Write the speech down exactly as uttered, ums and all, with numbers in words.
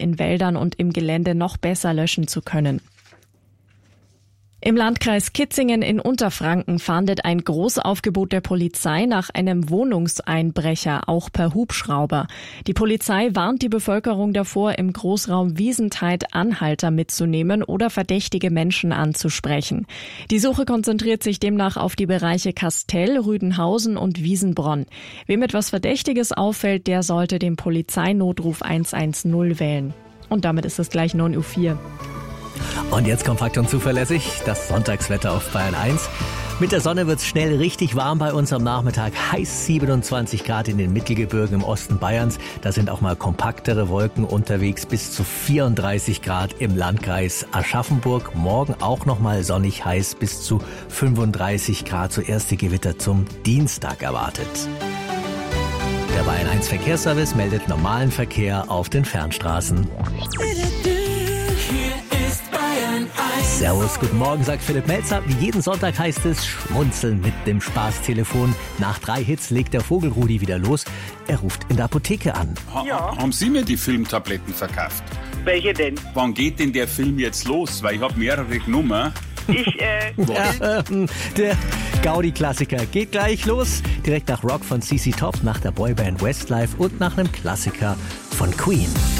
in Wäldern und im Gelände noch besser löschen zu können. Im Landkreis Kitzingen in Unterfranken fahndet ein Großaufgebot der Polizei nach einem Wohnungseinbrecher, auch per Hubschrauber. Die Polizei warnt die Bevölkerung davor, im Großraum Wiesentheid Anhalter mitzunehmen oder verdächtige Menschen anzusprechen. Die Suche konzentriert sich demnach auf die Bereiche Kastell, Rüdenhausen und Wiesenbronn. Wem etwas Verdächtiges auffällt, der sollte den Polizeinotruf eins eins null wählen. Und damit ist es gleich neun Uhr vier. Und jetzt kompakt und zuverlässig das Sonntagswetter auf Bayern eins. Mit der Sonne wird's schnell richtig warm bei uns am Nachmittag. Heiß siebenundzwanzig Grad in den Mittelgebirgen im Osten Bayerns. Da sind auch mal kompaktere Wolken unterwegs, bis zu vierunddreißig Grad im Landkreis Aschaffenburg. Morgen auch noch mal sonnig heiß, bis zu fünfunddreißig Grad. So erste Gewitter zum Dienstag erwartet. Der Bayern eins Verkehrsservice meldet normalen Verkehr auf den Fernstraßen. Servus, guten Morgen, sagt Philipp Melzer. Wie jeden Sonntag heißt es Schmunzeln mit dem Spaßtelefon. Nach drei Hits legt der Vogelrudi wieder los. Er ruft in der Apotheke an. Ha, ja. Haben Sie mir die Filmtabletten verkauft? Welche denn? Wann geht denn der Film jetzt los? Weil ich habe mehrere genommen. Ich, äh... Ja, der Gaudi-Klassiker geht gleich los. Direkt nach Rock von C C Top, nach der Boyband Westlife und nach einem Klassiker von Queen.